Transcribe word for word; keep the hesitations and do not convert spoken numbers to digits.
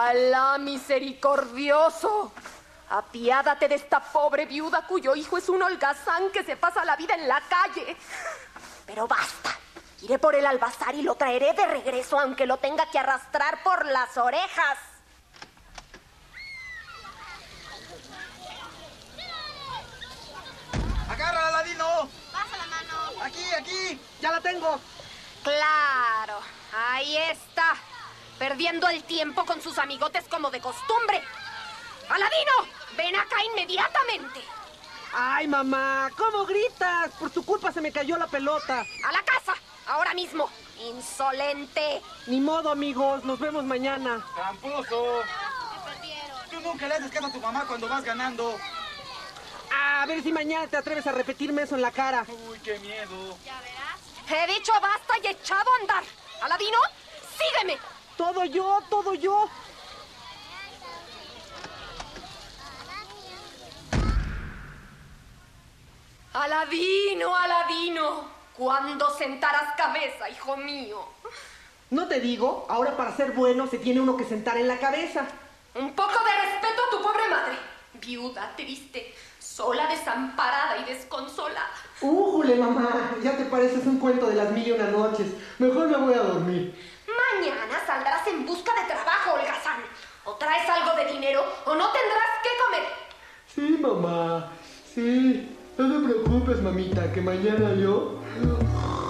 ¡Alá misericordioso! Apiádate de esta pobre viuda cuyo hijo es un holgazán que se pasa la vida en la calle. Pero basta. Iré por el albazar y lo traeré de regreso, aunque lo tenga que arrastrar por las orejas. ¡Agárrala, Aladino! ¡Pasa la mano! ¡Aquí, aquí! ¡Ya la tengo! Claro, ahí está. Perdiendo el tiempo con sus amigotes como de costumbre. ¡Aladino! ¡Ven acá inmediatamente! ¡Ay, mamá! ¿Cómo gritas? Por tu culpa se me cayó la pelota. ¡A la casa! ¡Ahora mismo! ¡Insolente! Ni modo, amigos. Nos vemos mañana. ¡Tramposo! ¡Me perdieron! Tú nunca le haces caso a tu mamá cuando vas ganando. A ver si mañana te atreves a repetirme eso en la cara. Uy, qué miedo. ¿Ya verás? He dicho basta y echado a andar. ¡Aladino! ¡Sígueme! Todo yo, todo yo. Aladino, Aladino. ¿Cuándo sentarás cabeza, hijo mío? No te digo, ahora para ser bueno se tiene uno que sentar en la cabeza. Un poco de respeto a tu pobre madre. Viuda, triste, sola, desamparada y desconsolada. ¡Újule, mamá! Ya te pareces un cuento de las mil y una noches. Mejor me voy a dormir. Mañana saldrás en busca de trabajo, holgazán. O traes algo de dinero o no tendrás que comer. Sí, mamá. Sí. No te preocupes, mamita, que mañana yo...